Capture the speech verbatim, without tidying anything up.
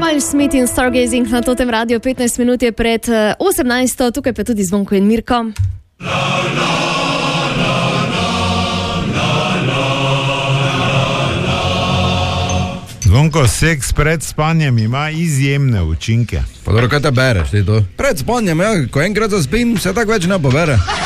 Miles Smith in Stargazing na Totem Radio, petnajst minut je pred osemnajsto, tukaj pa tudi Zvonko in Mirko. Zvonko, seks pred spanjem ima izjemne učinke. Pa dobro, kaj te bereš, ti to? Pred spanjem, ja, ko enkrat zaspim, se tako več ne pobere.